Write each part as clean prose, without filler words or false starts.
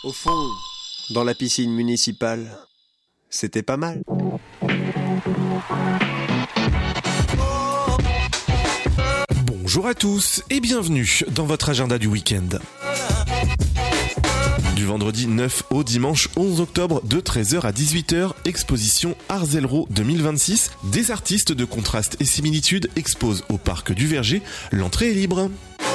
Au fond, dans la piscine municipale, c'était pas mal. Bonjour à tous et bienvenue dans votre agenda du week-end. Du vendredi 9 au dimanche 11 octobre de 13h à 18h, exposition Arzelro 2026. Des artistes de contraste et similitudes exposent au parc du Verger. L'entrée est libre.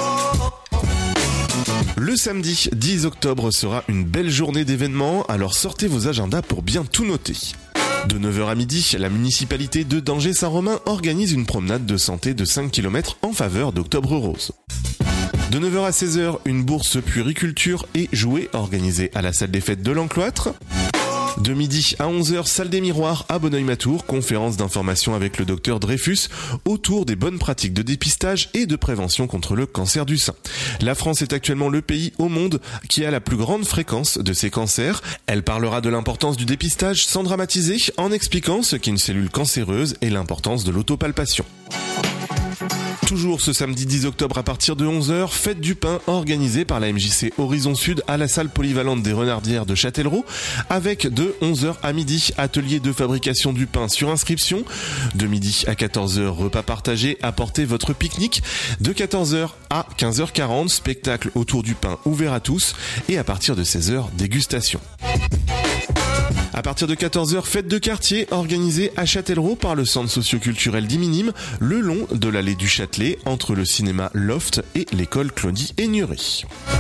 Le samedi 10 octobre sera une belle journée d'événements, alors sortez vos agendas pour bien tout noter. De 9h à midi, la municipalité de Danger-Saint-Romain organise une promenade de santé de 5 km en faveur d'Octobre Rose. De 9h à 16h, une bourse puériculture et jouets organisée à la salle des fêtes de l'Encloître. De midi à 11h, salle des miroirs à Bonneuil-Matour, conférence d'information avec le docteur Dreyfus autour des bonnes pratiques de dépistage et de prévention contre le cancer du sein. La France est actuellement le pays au monde qui a la plus grande fréquence de ces cancers. Elle parlera de l'importance du dépistage sans dramatiser, en expliquant ce qu'est une cellule cancéreuse et l'importance de l'autopalpation. Toujours ce samedi 10 octobre à partir de 11h, fête du pain organisée par la MJC Horizon Sud à la salle polyvalente des Renardières de Châtellerault, avec de 11h à midi, atelier de fabrication du pain sur inscription. De midi à 14h, repas partagé, apportez votre pique-nique. De 14h à 15h40, spectacle autour du pain ouvert à tous. Et à partir de 16h, dégustation. À partir de 14h, fête de quartier organisée à Châtellerault par le centre socio-culturel d'Iminim, le long de l'allée du Châtelet, entre le cinéma Loft et l'école Claudie Aigneret.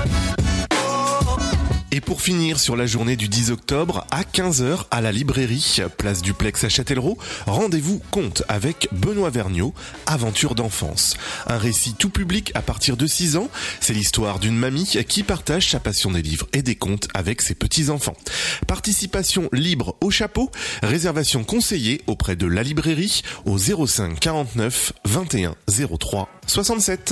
Et pour finir sur la journée du 10 octobre, à 15h, à la librairie, place du Plex à Châtellerault, rendez-vous conte avec Benoît Vergniaud, Aventure d'enfance. Un récit tout public à partir de 6 ans, c'est l'histoire d'une mamie qui partage sa passion des livres et des contes avec ses petits-enfants. Participation libre au chapeau, réservation conseillée auprès de la librairie au 05 49 21 03 67.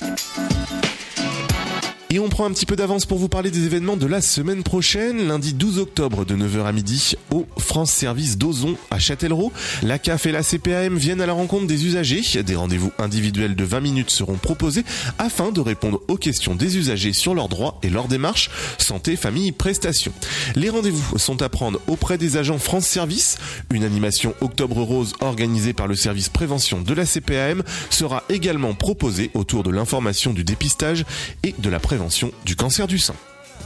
Et on prend un petit peu d'avance pour vous parler des événements de la semaine prochaine. Lundi 12 octobre de 9h à midi au France Service d'Ozon à Châtellerault. La CAF et la CPAM viennent à la rencontre des usagers. Des rendez-vous individuels de 20 minutes seront proposés afin de répondre aux questions des usagers sur leurs droits et leurs démarches santé, famille, prestations. Les rendez-vous sont à prendre auprès des agents France Service. Une animation Octobre Rose organisée par le service prévention de la CPAM sera également proposée autour de l'information du dépistage et de la prévention du cancer du sein.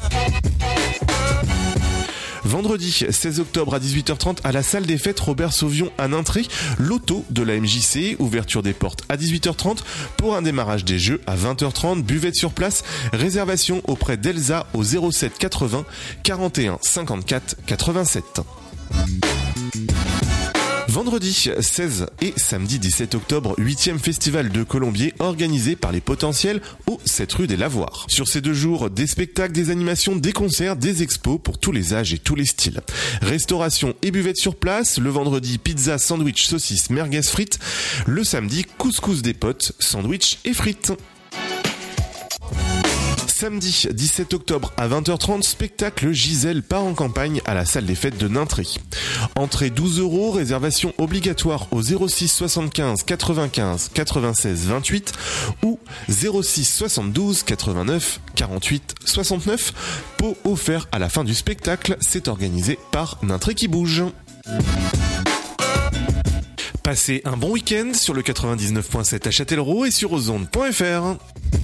Vendredi 16 octobre à 18h30 à la salle des fêtes Robert Sauvion à Nintré, l'auto de la MJC, ouverture des portes à 18h30 pour un démarrage des jeux à 20h30, buvette sur place, réservation auprès d'Elsa au 07 80 41 54 87. Vendredi 16 et samedi 17 octobre, 8e festival de Colombier organisé par les Potentiels au 7 rue des Lavoirs. Sur ces 2 jours, des spectacles, des animations, des concerts, des expos pour tous les âges et tous les styles. Restauration et buvette sur place, le vendredi pizza, sandwich, saucisse, merguez, frites. Le samedi, couscous des potes, sandwich et frites. Samedi 17 octobre à 20h30, spectacle Gisèle part en campagne à la salle des fêtes de Nintré. Entrée 12 €, réservation obligatoire au 06 75 95 96 28 ou 06 72 89 48 69. Pot offert à la fin du spectacle, c'est organisé par Nintré qui bouge. Passez un bon week-end sur le 99.7 à Châtellerault et sur ozonde.fr.